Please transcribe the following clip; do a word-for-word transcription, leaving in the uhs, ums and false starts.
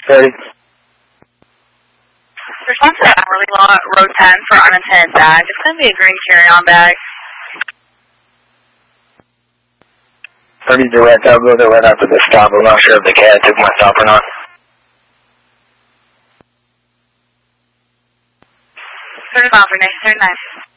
thirty. Response to that hourly law, row ten for unattended bag. It's going to be a green carry-on bag. thirty direct, I'll go there right after the stop. I'm not sure if the cat took my stop or not. thirty miles for next thirty-nine.